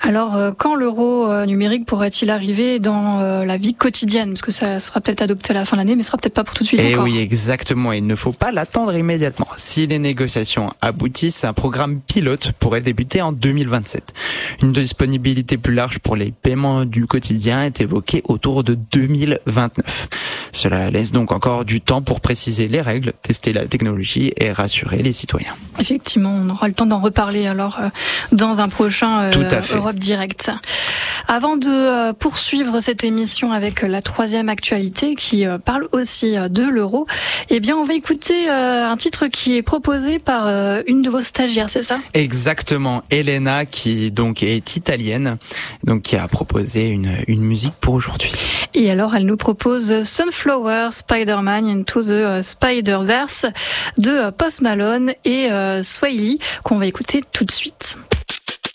Alors, quand l'euro numérique pourrait-il arriver dans la vie quotidienne? Parce que ça sera peut-être adopté à la fin de l'année, mais ce sera peut-être pas pour tout de suite encore. Oui, exactement. Il ne faut pas l'attendre immédiatement. Si les négociations aboutissent, un programme pilote pourrait débuter en 2027. Une disponibilité plus large pour les paiements du quotidien est évoquée autour de 2029. Cela laisse donc encore du temps pour préciser les règles, tester la technologie et rassurer les citoyens. Effectivement, on aura le temps d'en reparler alors dans un prochain Europe Direct. Avant de poursuivre cette émission avec la troisième actualité qui parle aussi de l'euro, eh bien on va écouter un titre qui est proposé par une de vos stagiaires, c'est ça? Exactement, Elena qui donc est italienne, donc qui a proposé une musique pour aujourd'hui. Et alors elle nous propose Sunflower, Spider-Man Into the Spider-Verse de Post Malone et Swahili qu'on va écouter tout de suite.